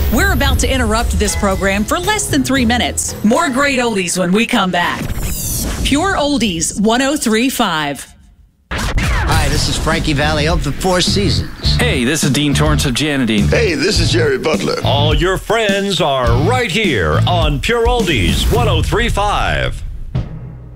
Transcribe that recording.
We're about to interrupt this program for less than 3 minutes. More great oldies when we come back. Pure Oldies 103.5. Hi, this is Frankie Valli of the Four Seasons. Hey, this is Dean Torrance of Janadine. Hey, this is Jerry Butler. All your friends are right here on Pure Oldies 103.5.